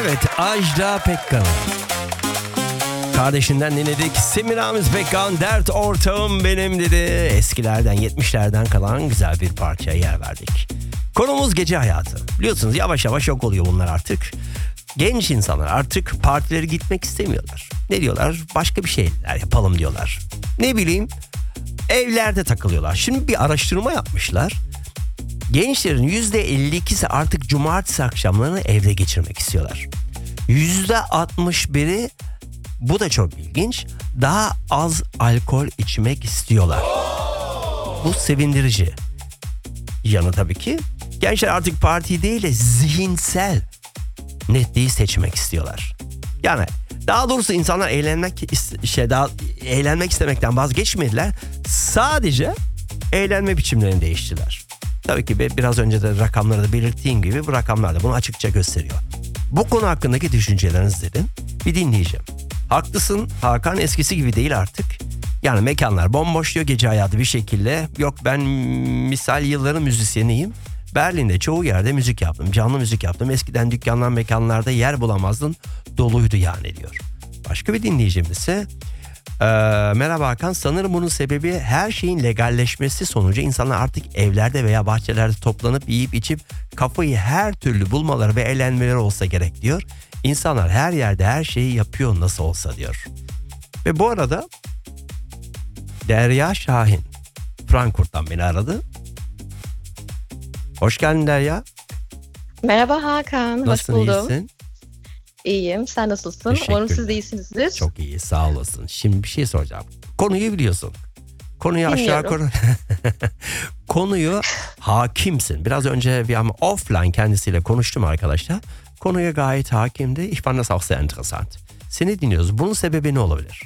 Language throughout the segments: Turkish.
Evet, Ajda Pekkan. Kardeşinden dinledik. Semiramis Pekkan, dert ortağım benim dedi. Eskilerden, 70'lerden kalan güzel bir parçaya yer verdik. Konumuz gece hayatı. Biliyorsunuz yavaş yavaş yok oluyor bunlar artık. Genç insanlar artık partilere gitmek istemiyorlar. Ne diyorlar? Başka bir şeyler yapalım diyorlar. Ne bileyim, evlerde takılıyorlar. Şimdi bir araştırma yapmışlar. Gençlerin %52'si artık cumartesi akşamlarını evde geçirmek istiyorlar. %61'i, bu da çok ilginç, daha az alkol içmek istiyorlar. Bu sevindirici. Yanı tabii ki gençler artık parti değil de zihinsel netliği seçmek istiyorlar. Yani daha doğrusu insanlar eğlenmek istemekten vazgeçmediler. Sadece eğlenme biçimlerini değiştirdiler. Tabii ki biraz önce de rakamları da belirttiğim gibi bu rakamlar da bunu açıkça gösteriyor. Bu konu hakkındaki düşüncelerinizi dedim. Bir dinleyeceğim. Haklısın Hakan, eskisi gibi değil artık. Yani mekanlar bomboş diyor, gece hayatı bir şekilde. Yok, ben misal yılların müzisyeniyim. Berlin'de çoğu yerde müzik yaptım. Canlı müzik yaptım. Eskiden dükkanlar, mekanlarda yer bulamazdın. Doluydu yani diyor. Başka bir dinleyicim ise merhaba Hakan, sanırım bunun sebebi her şeyin legalleşmesi sonucu insanlar artık evlerde veya bahçelerde toplanıp yiyip içip kafayı her türlü bulmaları ve eğlenmeleri olsa gerek diyor. İnsanlar her yerde her şeyi yapıyor nasıl olsa diyor. Ve bu arada Derya Şahin Frankfurt'tan beni aradı. Hoş geldin Derya. Merhaba Hakan, hoş buldum. Nasılsın, iyisin? İyiyim, sen nasılsın? Umarım siz de iyisinizdir. Çok iyi, sağ olasın. Şimdi bir şey soracağım. Konuyu biliyorsun. Konuyu aşağı yukarı... Konuyu hakimsin. Biraz önce bir ama offline kendisiyle konuştum arkadaşlar. Konuya gayet hakimdi. Ich fand das auch sehr interessant. Seni dinliyoruz. Bunun sebebi ne olabilir?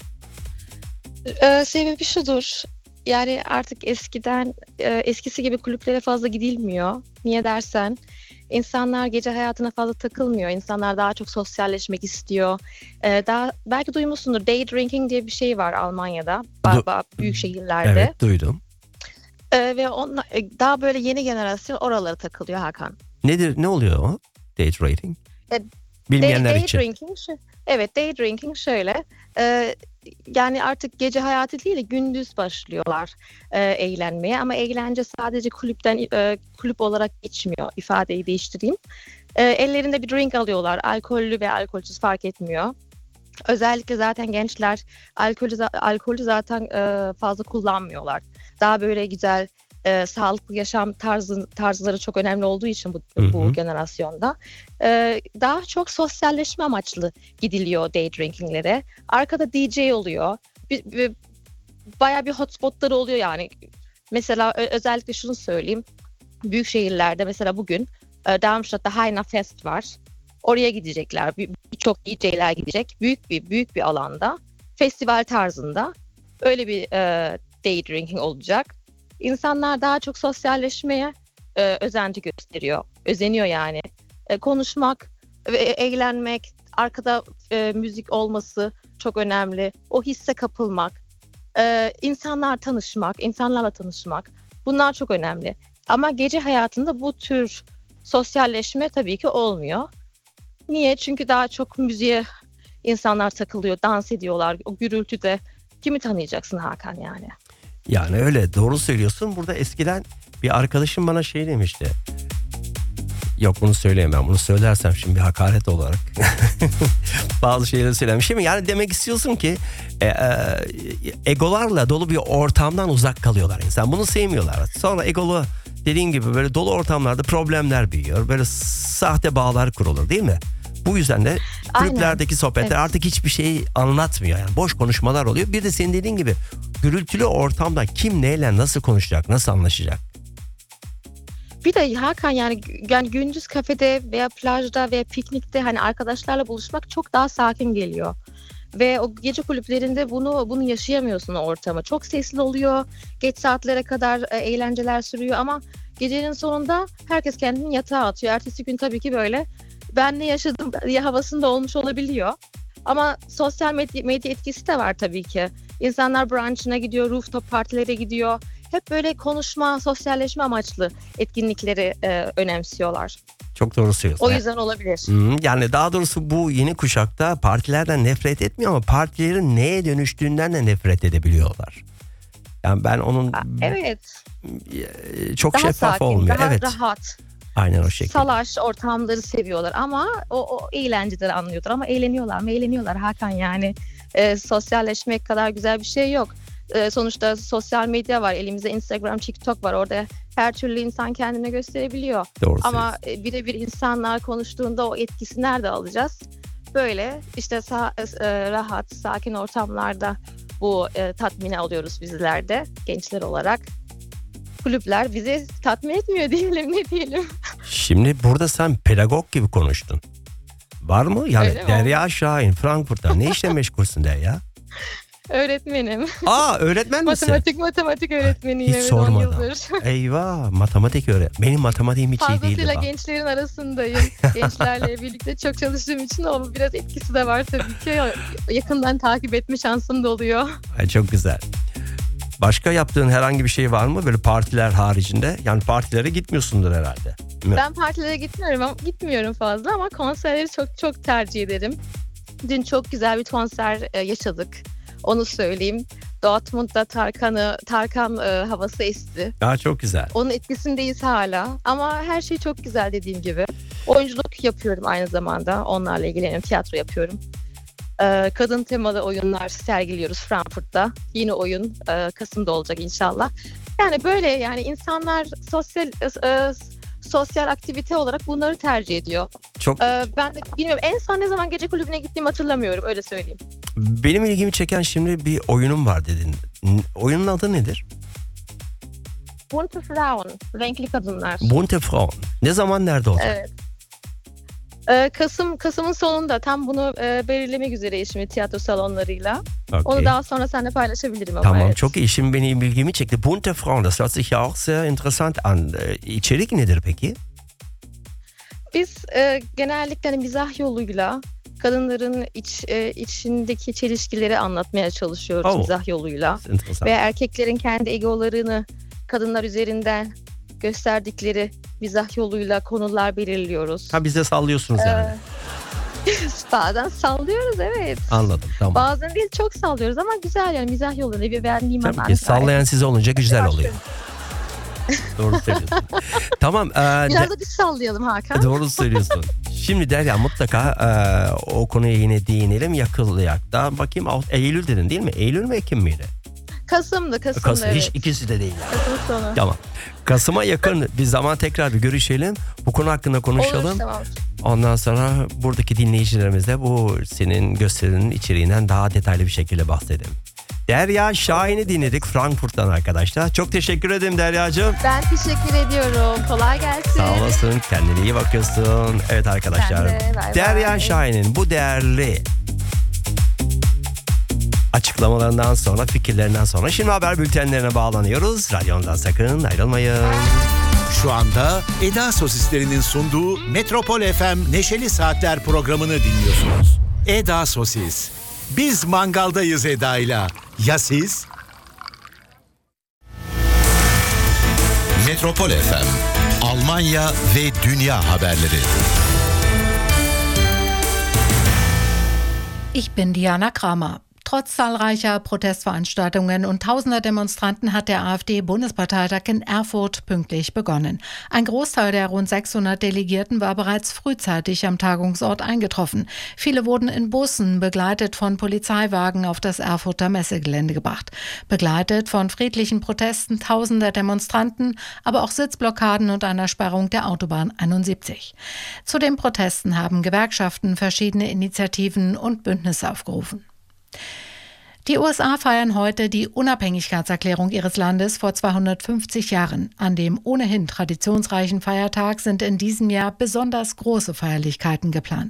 Sebebi şudur. Yani artık eskisi gibi kulüplere fazla gidilmiyor. Niye dersen, insanlar gece hayatına fazla takılmıyor. İnsanlar daha çok sosyalleşmek istiyor. Daha belki duymuşsundur, day drinking diye bir şey var Almanya'da, büyük şehirlerde. Evet, duydum. Ve daha böyle yeni jenerasyon oralara takılıyor Hakan. Nedir? Ne oluyor o? Day drinking? Bilmeyenler için. Day drinking şöyle. Yani artık gece hayatı değil de gündüz başlıyorlar eğlenmeye, ama eğlence sadece kulüp olarak geçmiyor. İfadeyi değiştireyim. Ellerinde bir drink alıyorlar. Alkollü ve alkolsüz fark etmiyor. Özellikle zaten gençler alkolü zaten fazla kullanmıyorlar. Daha böyle güzel sağlıklı yaşam tarzları çok önemli olduğu için bu jenerasyonda daha çok sosyalleşme amaçlı gidiliyor day drinkinglere. Arkada DJ oluyor. Bayağı bir hotspotları oluyor yani. Mesela özellikle şunu söyleyeyim. Büyük şehirlerde mesela bugün Darmstadt'ta Heiner Fest var. Oraya gidecekler. Birçok DJ'ler gidecek. Büyük bir alanda. Festival tarzında. Öyle bir day drinking olacak. İnsanlar daha çok sosyalleşmeye özenti gösteriyor. Özeniyor yani. Konuşmak ve eğlenmek, arkada müzik olması çok önemli. O hisse kapılmak, insanlarla tanışmak. Bunlar çok önemli. Ama gece hayatında bu tür sosyalleşme tabii ki olmuyor. Niye? Çünkü daha çok müziğe insanlar takılıyor, dans ediyorlar. O gürültüde kimi tanıyacaksın Hakan yani? Yani öyle, doğru söylüyorsun. Burada eskiden bir arkadaşım bana şey demişti. Yok, bunu söyleyemem. Bunu söylersem şimdi bir hakaret olarak bazı şeyleri söylemişim. Yani demek istiyorsun ki egolarla dolu bir ortamdan uzak kalıyorlar insan. Bunu sevmiyorlar. Sonra egolu, dediğin gibi böyle dolu ortamlarda problemler büyüyor. Böyle sahte bağlar kurulur, değil mi? Bu yüzden de kulüplerdeki sohbetler artık hiçbir şey anlatmıyor. Yani boş konuşmalar oluyor. Bir de senin dediğin gibi gürültülü ortamda kim neyle nasıl konuşacak, nasıl anlaşacak? Bir de Hakan yani gündüz kafede veya plajda veya piknikte hani arkadaşlarla buluşmak çok daha sakin geliyor. Ve o gece kulüplerinde bunu yaşayamıyorsun, o ortamı. Çok sesli oluyor. Geç saatlere kadar eğlenceler sürüyor ama gecenin sonunda herkes kendini yatağa atıyor. Ertesi gün tabii ki böyle ben ne yaşadım diye havasında olmuş olabiliyor. Ama sosyal medya etkisi de var tabii ki. İnsanlar brunch'ına gidiyor, rooftop partilere gidiyor. hep böyle konuşma, sosyalleşme amaçlı etkinlikleri önemsiyorlar. Çok doğru söylüyorsun. O yüzden olabilir. Yani daha doğrusu bu yeni kuşakta partilerden nefret etmiyor ama partilerin neye dönüştüğünden de nefret edebiliyorlar. Yani ben onun evet. çok Daha şeffaf sakin, olmuyor. daha Evet. rahat. Aynen o şekilde. Salaş ortamları seviyorlar ama o eğlenceleri anlıyorlar ama eğleniyorlar mı? Eğleniyorlar Hakan, yani sosyalleşmek kadar güzel bir şey yok. Sonuçta sosyal medya var, elimizde Instagram, TikTok var, orada her türlü insan kendini gösterebiliyor. Doğru Ama birebir insanlar konuştuğunda o etkisi nerede alacağız? Böyle işte rahat, sakin ortamlarda bu tatmini alıyoruz bizler de gençler olarak. Kulüpler bizi tatmin etmiyor diyelim, ne diyelim. Şimdi burada sen pedagog gibi konuştun. Var mı? Yani Öyle mi? Derya Şahin Frankfurt'ta ne işle meşgulsün Derya? Öğretmenim. Öğretmen misin? Matematik öğretmeniyim. Hiç evet, 10 sormadan. yıldır. Eyvah, matematik Benim matematiğim hiç iyi değildi. Fazlasıyla bak. gençlerin arasındayım. Gençlerle birlikte çok çalıştığım için o biraz etkisi de var tabii ki. Yakından takip etme şansım da oluyor. Çok güzel. Başka yaptığın herhangi bir şey var mı böyle partiler haricinde? Yani partilere gitmiyorsundur herhalde. Ben partilere gitmiyorum fazla ama konserleri çok tercih ederim. Dün çok güzel bir konser yaşadık. Onu söyleyeyim. Dortmund'da Tarkan havası esti. Çok güzel. Onun etkisindeyiz hala. Ama her şey çok güzel dediğim gibi. Oyunculuk yapıyorum aynı zamanda. Onlarla ilgileniyorum. Tiyatro yapıyorum. Kadın temalı oyunlar sergiliyoruz Frankfurt'ta. Yeni oyun Kasım'da olacak inşallah. Yani böyle, yani insanlar sosyal aktivite olarak bunları tercih ediyor. Çok. Ben de bilmiyorum, en son ne zaman gece kulübüne gittiğimi hatırlamıyorum, öyle söyleyeyim. Benim ilgimi çeken şimdi bir oyunum var dedin. Oyunun adı nedir? Bunte Frauen, renkli kadınlar. Bunte Frauen. Ne zaman nerede olacak? Evet. Kasım'ın sonunda, tam bunu belirlemek üzere şimdi tiyatro salonlarıyla. Okay. Onu daha sonra seninle paylaşabilirim ama. Tamam, evet. çok iyi. Şimdi benim ilgimi çekti. Bunte Frauen, das hört sich ja auch sehr interessant an. İçerik nedir peki? Biz genellikle mizah yoluyla kadınların içindeki çelişkileri anlatmaya çalışıyoruz mizah yoluyla. Ve erkeklerin kendi egolarını kadınlar üzerinden gösterdikleri mizah yoluyla konular belirliyoruz. Bize sallıyorsunuz yani. Bazen sallıyoruz, evet. Anladım, tamam. Bazen değil, çok sallıyoruz ama güzel, yani mizah yoluyla bir verdiğim anlamda. Tabii ki sallayan siz olunca güzel oluyor. Doğru söylüyorsun. Tamam. Biraz da biz sallayalım Hakan. Doğru söylüyorsun. Şimdi Derya, mutlaka o konuya yine değinelim yakında. Bakayım, Eylül dedin değil mi? Eylül mü, Ekim miydi? Kasım, evet. Hiç ikisi de değil. Kasım sonu. Tamam. Kasım'a yakın bir zaman tekrar bir görüşelim. Bu konu hakkında konuşalım. Olur, tamam. Ondan sonra buradaki dinleyicilerimize bu senin gösterinin içeriğinden daha detaylı bir şekilde bahsedelim. Derya Şahin'i dinledik Frankfurt'tan arkadaşlar. Çok teşekkür ederim Derya'cığım. Ben teşekkür ediyorum. Kolay gelsin. Sağ olasın. Kendine iyi bakıyorsun. Evet arkadaşlar. Derya Şahin'in bu değerli açıklamalarından sonra, fikirlerinden sonra şimdi haber bültenlerine bağlanıyoruz. Radyondan sakın ayrılmayın. Şu anda Eda Sosislerinin sunduğu Metropol FM Neşeli Saatler programını dinliyorsunuz. Eda Sosis. Biz mangaldayız Eda'yla. Ya siz? Metropol FM. Almanya ve dünya haberleri. Ich bin Diana Kramer. Trotz zahlreicher Protestveranstaltungen und tausender Demonstranten hat der AfD-Bundesparteitag in Erfurt pünktlich begonnen. Ein Großteil der rund 600 Delegierten war bereits frühzeitig am Tagungsort eingetroffen. Viele wurden in Bussen, begleitet von Polizeiwagen, auf das Erfurter Messegelände gebracht. Begleitet von friedlichen Protesten tausender Demonstranten, aber auch Sitzblockaden und einer Sperrung der Autobahn 71. Zu den Protesten haben Gewerkschaften verschiedene Initiativen und Bündnisse aufgerufen. Die USA feiern heute die Unabhängigkeitserklärung ihres Landes vor 250 Jahren. An dem ohnehin traditionsreichen Feiertag sind in diesem Jahr besonders große Feierlichkeiten geplant.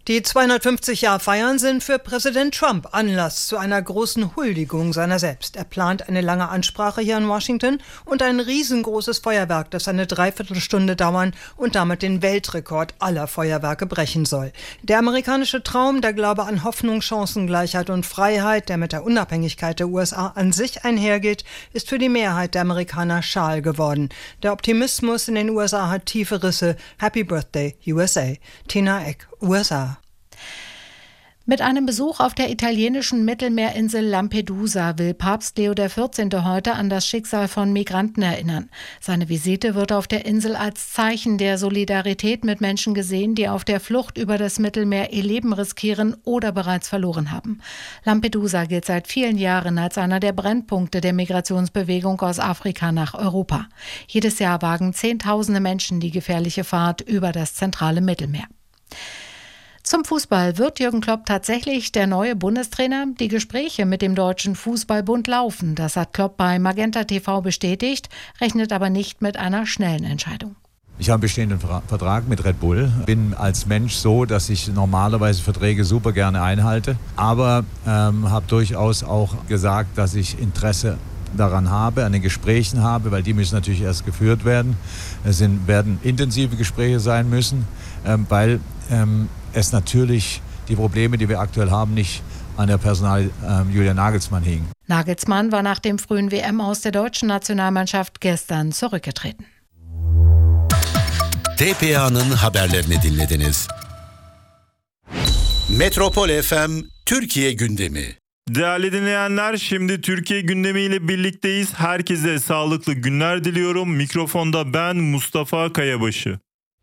Die 250-Jahr-Feiern sind für Präsident Trump Anlass zu einer großen Huldigung seiner selbst. Er plant eine lange Ansprache hier in Washington und ein riesengroßes Feuerwerk, das eine Dreiviertelstunde dauern und damit den Weltrekord aller Feuerwerke brechen soll. Der amerikanische Traum, der Glaube an Hoffnung, Chancengleichheit und Freiheit, der mit der Unabhängigkeit der USA an sich einhergeht, ist für die Mehrheit der Amerikaner schal geworden. Der Optimismus in den USA hat tiefe Risse. Happy Birthday, USA. Tina Eck, USA. Mit einem Besuch auf der italienischen Mittelmeerinsel Lampedusa will Papst Leo XIV. Heute an das Schicksal von Migranten erinnern. Seine Visite wird auf der Insel als Zeichen der Solidarität mit Menschen gesehen, die auf der Flucht über das Mittelmeer ihr Leben riskieren oder bereits verloren haben. Lampedusa gilt seit vielen Jahren als einer der Brennpunkte der Migrationsbewegung aus Afrika nach Europa. Jedes Jahr wagen Zehntausende Menschen die gefährliche Fahrt über das zentrale Mittelmeer. Zum Fußball. Wird Jürgen Klopp tatsächlich der neue Bundestrainer? Die Gespräche mit dem Deutschen Fußballbund laufen. Das hat Klopp bei Magenta TV bestätigt, rechnet aber nicht mit einer schnellen Entscheidung. Ich habe einen bestehenden Vertrag mit Red Bull. Bin als Mensch so, dass ich normalerweise Verträge super gerne einhalte. Aber habe durchaus auch gesagt, dass ich Interesse daran habe, an den Gesprächen habe, weil die müssen natürlich erst geführt werden. Werden intensive Gespräche sein müssen, weil es natürlich die Probleme, die wir aktuell haben, nicht an der Personal Julian Nagelsmann hingen. Nagelsmann war nach dem frühen WM aus der deutschen Nationalmannschaft gestern zurückgetreten. TPA'nın haberlerini dinlediniz. Metropol FM Türkiye gündemi. Değerli dinleyenler, şimdi Türkiye gündemiyle birlikteyiz. Herkese sağlıklı günler diliyorum. Mikrofonda ben Mustafa Kayabaşı.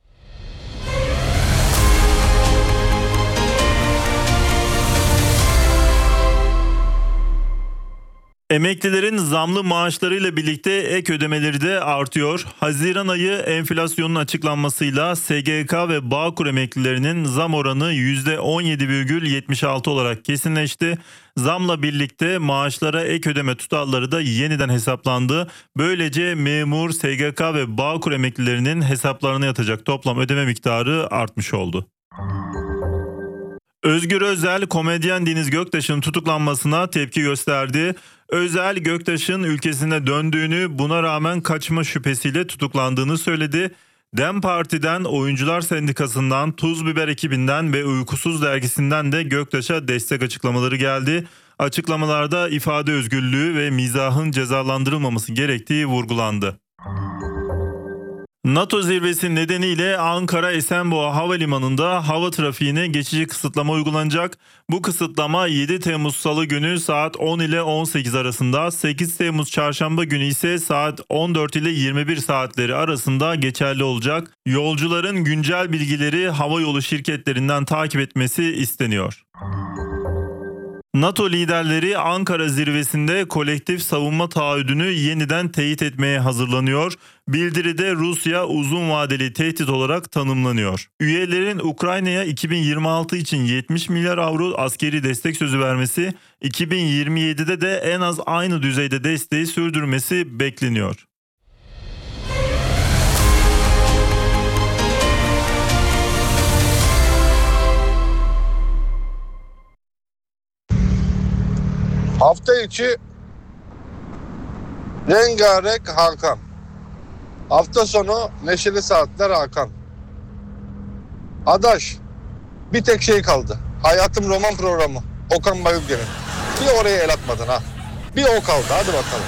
Emeklilerin zamlı maaşlarıyla birlikte ek ödemeleri de artıyor. Haziran ayı enflasyonun açıklanmasıyla SGK ve Bağkur emeklilerinin zam oranı %17,76 olarak kesinleşti. Zamla birlikte maaşlara ek ödeme tutarları da yeniden hesaplandı. Böylece memur, SGK ve Bağkur emeklilerinin hesaplarına yatacak toplam ödeme miktarı artmış oldu. Özgür Özel, komedyen Deniz Göktaş'ın tutuklanmasına tepki gösterdi. Özel, Göktaş'ın ülkesine döndüğünü, buna rağmen kaçma şüphesiyle tutuklandığını söyledi. DEM Parti'den, Oyuncular Sendikası'ndan, Tuz Biber ekibinden ve Uykusuz dergisinden de Göktaş'a destek açıklamaları geldi. Açıklamalarda ifade özgürlüğü ve mizahın cezalandırılmaması gerektiği vurgulandı. NATO zirvesi nedeniyle Ankara Esenboğa Havalimanı'nda hava trafiğine geçici kısıtlama uygulanacak. Bu kısıtlama 7 Temmuz Salı günü saat 10 ile 18 arasında, 8 Temmuz Çarşamba günü ise saat 14 ile 21 saatleri arasında geçerli olacak. Yolcuların güncel bilgileri havayolu şirketlerinden takip etmesi isteniyor. NATO liderleri Ankara zirvesinde kolektif savunma taahhüdünü yeniden teyit etmeye hazırlanıyor. Bildiride Rusya uzun vadeli tehdit olarak tanımlanıyor. Üyelerin Ukrayna'ya 2026 için 70 milyar avro askeri destek sözü vermesi, 2027'de de en az aynı düzeyde desteği sürdürmesi bekleniyor. Hafta içi rengarenk Hakan. Hafta sonu neşeli saatler Hakan. Adaş, bir tek şey kaldı. Hayatım roman programı. Okan Bayülgen'in. Bir oraya el atmadın ha. Bir o kaldı. Hadi bakalım.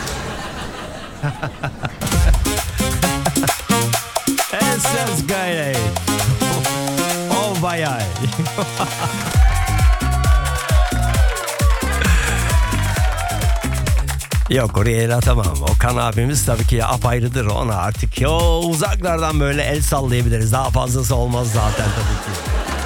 Esas gayret. O bayağı. Yok, oraya el atamam. Okan abimiz tabii ki apayrıdır. Ona artık uzaklardan böyle el sallayabiliriz. Daha fazlası olmaz zaten tabii ki.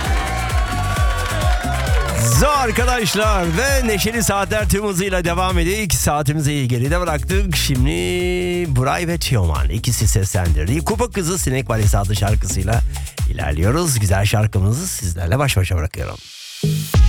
Arkadaşlar ve Neşeli Saatler tüm hızıyla devam ediyor. 2 saatimizi iyi geride bıraktık. Şimdi Buray ve Teoman ikisi seslendirdiği Kupa Kızı Sinek Valisi adlı şarkısıyla ilerliyoruz. Güzel şarkımızı sizlerle baş başa bırakıyorum.